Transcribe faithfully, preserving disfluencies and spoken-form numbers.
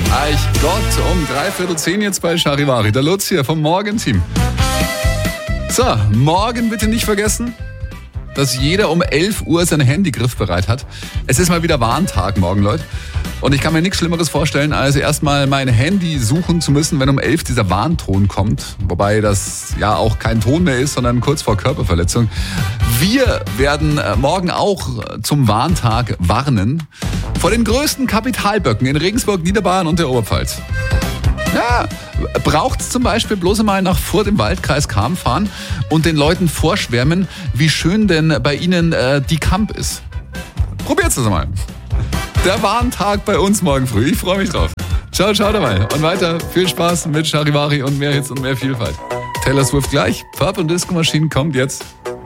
Eich Gott, um dreiviertel zehn jetzt bei Charivari. Der Lutz hier vom Morgenteam. So, morgen bitte nicht vergessen, dass jeder um elf Uhr sein Handy griffbereit hat. Es ist mal wieder Warntag morgen, Leute. Und ich kann mir nichts Schlimmeres vorstellen, als erstmal mein Handy suchen zu müssen, wenn um elf dieser Warnton kommt. Wobei das ja auch kein Ton mehr ist, sondern kurz vor Körperverletzung. Wir werden morgen auch zum Warntag warnen vor den größten Kapitalböcken in Regensburg, Niederbayern und der Oberpfalz. Ja, braucht's zum Beispiel bloß einmal nach Furth im Waldkreis Cham fahren und den Leuten vorschwärmen, wie schön denn bei ihnen äh, die Kamp ist. Probiert's das mal. Der Warntag bei uns morgen früh. Ich freue mich drauf. Ciao, ciao dabei. Und weiter viel Spaß mit Charivari und mehr Hits und mehr Vielfalt. Taylor Swift gleich. Purple Disco Machine kommt jetzt.